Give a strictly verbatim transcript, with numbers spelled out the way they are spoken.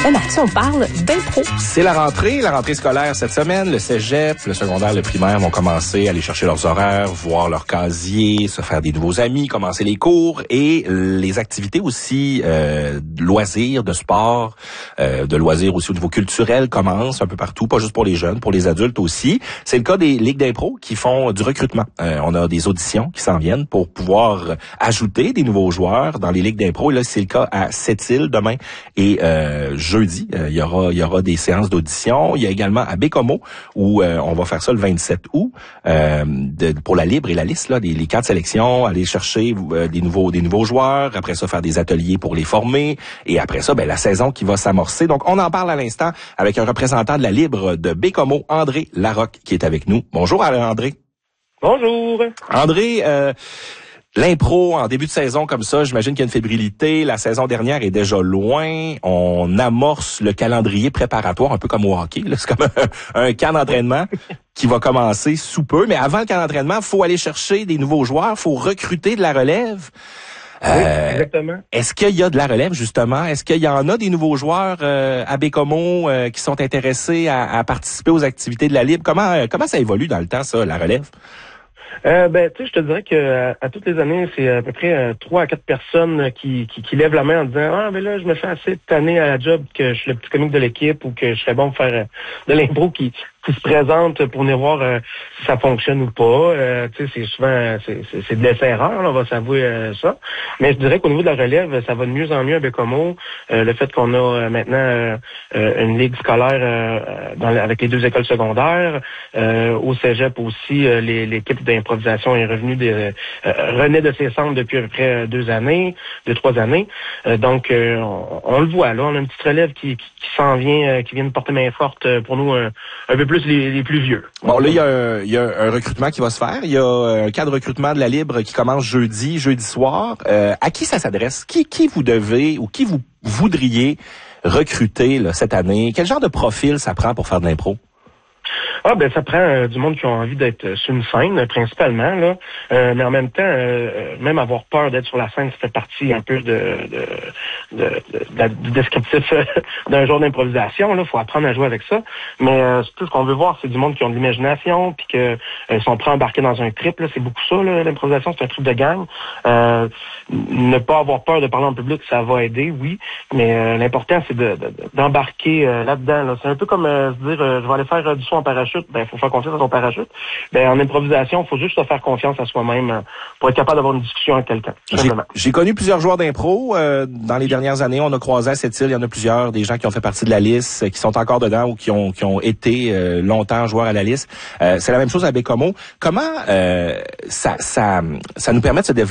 Là, Mathieu, on parle d'impro. C'est la rentrée, la rentrée scolaire cette semaine. Le cégep, le secondaire, le primaire vont commencer à aller chercher leurs horaires, voir leur casier, se faire des nouveaux amis, commencer les cours et les activités aussi, euh, de loisirs, de sport, euh, de loisirs aussi au niveau culturel commencent un peu partout, pas juste pour les jeunes, pour les adultes aussi. C'est le cas des ligues d'impro qui font du recrutement. Euh, on a des auditions qui s'en viennent pour pouvoir ajouter des nouveaux joueurs dans les ligues d'impro. Et là, c'est le cas à Sept-Îles demain et euh, jeudi. Euh, il y aura il y aura des séances d'audition. Il y a également à Baie-Comeau où euh, on va faire ça le vingt-sept août euh, de, pour la libre et la liste là, des les quatre sélections, aller chercher euh, des nouveaux des nouveaux joueurs. Après ça, faire des ateliers pour les former et après ça, ben la saison qui va s'amorcer. Donc, on en parle à l'instant avec un représentant de la libre de Baie-Comeau, André Larocque, qui est avec nous. Bonjour, André. Bonjour. André. Euh, L'impro, en début de saison comme ça, j'imagine qu'il y a une fébrilité. La saison dernière est déjà loin. On amorce le calendrier préparatoire, un peu comme au hockey. Là. C'est comme un, un camp d'entraînement qui va commencer sous peu. Mais avant le camp d'entraînement, il faut aller chercher des nouveaux joueurs. Il faut recruter de la relève. Oui, euh, exactement. Est-ce qu'il y a de la relève, justement? Est-ce qu'il y en a des nouveaux joueurs euh, à Baie-Comeau euh, qui sont intéressés à, à participer aux activités de la Libre? Comment, euh, comment ça évolue dans le temps, ça, la relève? Euh, ben, tu sais, je te dirais que à, à toutes les années, c'est à peu près euh, trois à quatre personnes qui, qui, qui lèvent la main en disant ah ben là, je me fais assez cette année à la job que je suis le petit comique de l'équipe ou que je serais bon pour faire euh, de l'impro qui qui se présente pour venir voir euh, si ça fonctionne ou pas. Euh, tu sais, c'est souvent c'est, c'est, c'est de l'essai-erreur, on va s'avouer euh, ça. Mais je dirais qu'au niveau de la relève, ça va de mieux en mieux à Baie-Comeau. Euh, le fait qu'on a euh, maintenant euh, euh, une ligue scolaire euh, dans, avec les deux écoles secondaires, euh, au cégep aussi, euh, les, l'équipe d'improvisation est revenue de euh, renaît de ses cendres depuis à peu près deux années, deux trois années. Euh, donc euh, on, on le voit là, on a une petite relève qui, qui, qui s'en vient, euh, qui vient de porter main forte pour nous un, un peu plus les, les plus vieux. Bon, là, il y, a un, il y a un recrutement qui va se faire. Il y a un cas de recrutement de la Libre qui commence jeudi, jeudi soir. Euh, à qui ça s'adresse? Qui, qui vous devez ou qui vous voudriez recruter là, cette année? Quel genre de profil ça prend pour faire de l'impro? Ah ben ça prend euh, du monde qui a envie d'être euh, sur une scène euh, principalement là, euh, mais en même temps euh, même avoir peur d'être sur la scène, ça fait partie un peu de de, de, de, de du descriptif euh, d'un genre d'improvisation là. Faut apprendre à jouer avec ça, mais euh, tout ce qu'on veut voir, c'est du monde qui ont de l'imagination puis que euh, sont prêts à embarquer dans un trip là. C'est beaucoup ça là, l'improvisation, c'est un trip de gang. Euh, ne pas avoir peur de parler en public, ça va aider, oui, mais euh, l'important c'est de, de d'embarquer euh, là-dedans. Là. C'est un peu comme euh, se dire euh, je vais aller faire euh, du saut en parachute. Ben, faut faire confiance à son parachute. Ben, en improvisation, il faut juste se faire confiance à soi-même euh, pour être capable d'avoir une discussion avec quelqu'un. J'ai, j'ai connu plusieurs joueurs d'impro euh, dans les dernières années. On a croisé à Sept-Îles, il y en a plusieurs, des gens qui ont fait partie de la liste, euh, qui sont encore dedans ou qui ont qui ont été euh, longtemps joueurs à la liste. Euh, c'est la même chose à Baie-Comeau. Comment euh, ça ça ça nous permet de se développer